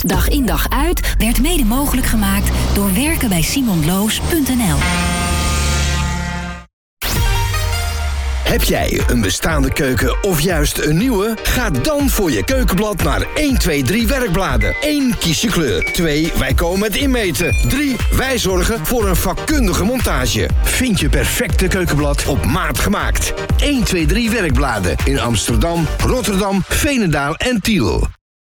Dag in dag uit werd mede mogelijk gemaakt door werken bij simonloos.nl. Heb jij een bestaande keuken of juist een nieuwe? Ga dan voor je keukenblad naar 1, 2, 3 werkbladen. 1. Kies je kleur. 2. Wij komen het inmeten. 3. Wij zorgen voor een vakkundige montage. Vind je perfecte keukenblad op maat gemaakt. 1, 2, 3 werkbladen in Amsterdam, Rotterdam, Veenendaal en Tiel.